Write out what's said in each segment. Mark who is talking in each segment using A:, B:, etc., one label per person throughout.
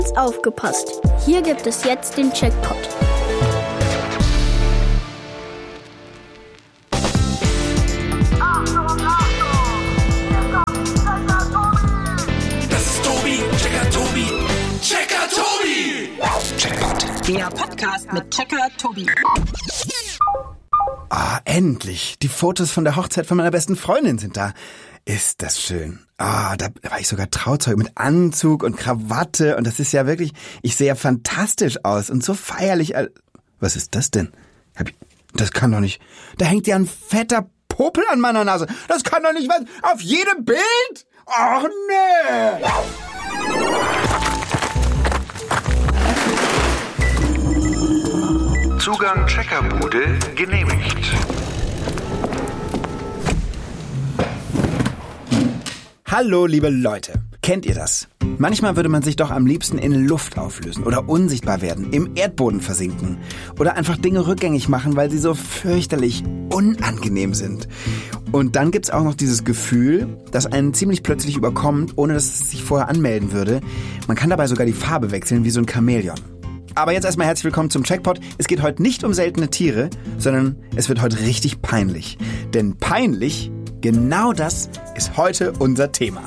A: Aufgepasst! Hier gibt es jetzt den Checkpot.
B: Das ist Tobi, Checker Tobi, Checker Tobi! Checkpot.
C: Der Podcast mit Checker Tobi.
D: Endlich. Die Fotos von der Hochzeit von meiner besten Freundin sind da. Ist das schön. Da war ich sogar Trauzeug mit Anzug und Krawatte. Und das ist ja wirklich, ich sehe ja fantastisch aus und so feierlich. Was ist das denn? Das kann doch nicht. Da hängt ja ein fetter Popel an meiner Nase. Das kann doch nicht was. Auf jedem Bild? Ach nee.
E: Zugang Checkerbude genehmigt.
D: Hallo, liebe Leute. Kennt ihr das? Manchmal würde man sich doch am liebsten in Luft auflösen oder unsichtbar werden, im Erdboden versinken oder einfach Dinge rückgängig machen, weil sie so fürchterlich unangenehm sind. Und dann gibt's auch noch dieses Gefühl, das einen ziemlich plötzlich überkommt, ohne dass es sich vorher anmelden würde. Man kann dabei sogar die Farbe wechseln, wie so ein Chamäleon. Aber jetzt erstmal herzlich willkommen zum Checkpot. Es geht heute nicht um seltene Tiere, sondern es wird heute richtig peinlich. Denn peinlich, genau das ist heute unser Thema.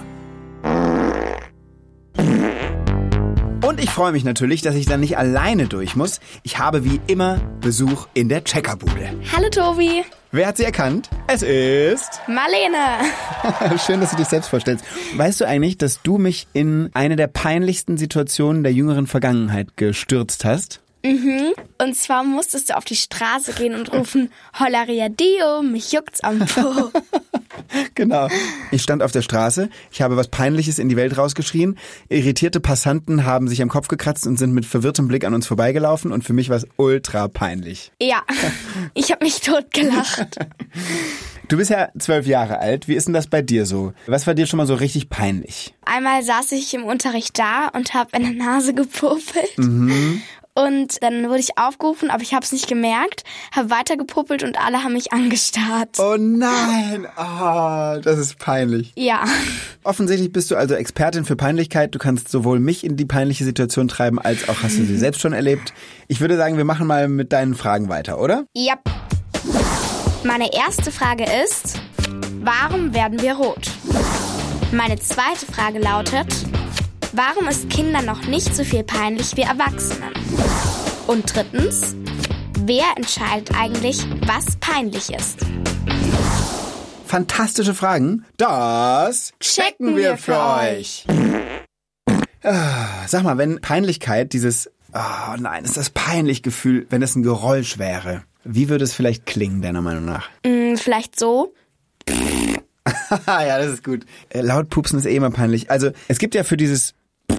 D: Und ich freue mich natürlich, dass ich dann nicht alleine durch muss. Ich habe wie immer Besuch in der Checkerbude.
F: Hallo Tobi.
D: Wer hat sie erkannt? Es ist...
F: Marlene.
D: Schön, dass du dich selbst vorstellst. Weißt du eigentlich, dass du mich in eine der peinlichsten Situationen der jüngeren Vergangenheit gestürzt hast?
F: Und zwar musstest du auf die Straße gehen und rufen, Hollaria Dio, mich juckt's am Po.
D: Genau. Ich stand auf der Straße, ich habe was Peinliches in die Welt rausgeschrien, irritierte Passanten haben sich am Kopf gekratzt und sind mit verwirrtem Blick an uns vorbeigelaufen und für mich war es ultra peinlich.
F: Ja, ich habe mich totgelacht.
D: Du bist ja 12 Jahre alt, wie ist denn das bei dir so? Was war dir schon mal so richtig peinlich?
F: Einmal saß ich im Unterricht da und habe in der Nase gepuppelt. Und dann wurde ich aufgerufen, aber ich habe es nicht gemerkt, habe weiter gepuppelt und alle haben mich angestarrt.
D: Oh nein, das ist peinlich.
F: Ja.
D: Offensichtlich bist du also Expertin für Peinlichkeit. Du kannst sowohl mich in die peinliche Situation treiben, als auch hast du sie selbst schon erlebt. Ich würde sagen, wir machen mal mit deinen Fragen weiter, oder?
F: Ja. Meine erste Frage ist, warum werden wir rot? Meine zweite Frage lautet, warum ist Kindern noch nicht so viel peinlich wie Erwachsenen? Und drittens, wer entscheidet eigentlich, was peinlich ist?
D: Fantastische Fragen. Das checken wir für euch. Sag mal, wenn Peinlichkeit dieses, oh nein, ist das peinlich Gefühl, wenn es ein Geräusch wäre, wie würde es vielleicht klingen, deiner Meinung nach?
F: Vielleicht so.
D: Ja, das ist gut. Laut pupsen ist immer peinlich. Also, es gibt ja für diese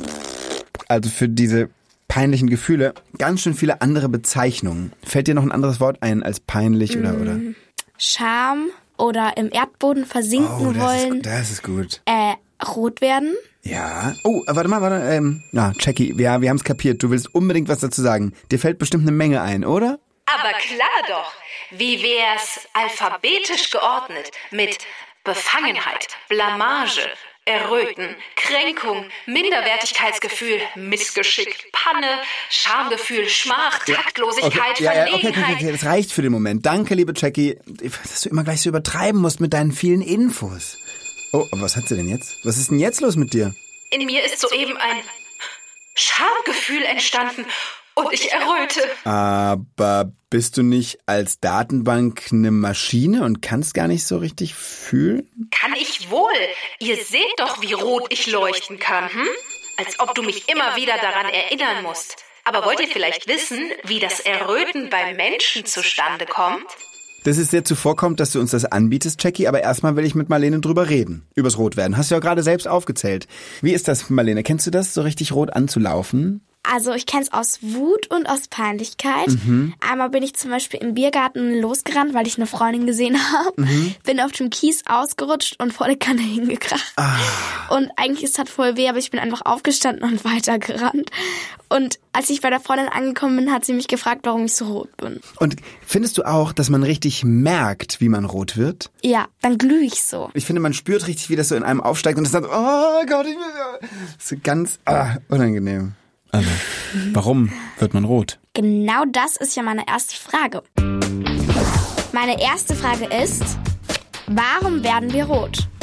D: peinlichen Gefühle ganz schön viele andere Bezeichnungen. Fällt dir noch ein anderes Wort ein als peinlich oder?
F: Scham oder im Erdboden versinken wollen.
D: Das ist gut.
F: Rot werden.
D: Ja. Oh, warte. Jackie, ja, wir haben es kapiert. Du willst unbedingt was dazu sagen. Dir fällt bestimmt eine Menge ein, oder?
G: Aber klar doch. Wie wär's alphabetisch geordnet mit Befangenheit, Blamage, Erröten, Kränkung, Minderwertigkeitsgefühl, Missgeschick, Panne, Schamgefühl, Schmach, Taktlosigkeit, Verlegenheit.
D: Okay, das reicht für den Moment. Danke, liebe Jackie, dass du immer gleich so übertreiben musst mit deinen vielen Infos. Oh, aber was hat sie denn jetzt? Was ist denn jetzt los mit dir?
G: In mir ist soeben ein Schamgefühl entstanden und ich erröte.
D: Aber bist du nicht als Datenbank eine Maschine und kannst gar nicht so richtig fühlen?
G: Kann ich wohl. Ihr seht doch, wie rot ich leuchten kann, Als ob du mich immer wieder daran erinnern musst. Aber wollt ihr vielleicht wissen, wie das Erröten beim Menschen zustande kommt?
D: Das ist sehr zuvorkommend, dass du uns das anbietest, Jackie, aber erstmal will ich mit Marlene drüber reden. Übers Rotwerden. Hast du ja gerade selbst aufgezählt. Wie ist das, Marlene? Kennst du das, so richtig rot anzulaufen?
F: Also ich kenne es aus Wut und aus Peinlichkeit. Einmal bin ich zum Beispiel im Biergarten losgerannt, weil ich eine Freundin gesehen habe. Bin auf dem Kies ausgerutscht und vor der Kanne hingekracht. Und eigentlich ist das voll weh, aber ich bin einfach aufgestanden und weitergerannt. Und als ich bei der Freundin angekommen bin, hat sie mich gefragt, warum ich so rot bin. Und
D: findest du auch, dass man richtig merkt, wie man rot wird?
F: Ja, dann glühe ich so.
D: Ich finde, man spürt richtig, wie das so in einem aufsteigt und es sagt, oh Gott, das ist ganz unangenehm. Also, warum wird man rot?
F: Genau das ist ja meine erste Frage. Meine erste Frage ist, warum werden wir rot?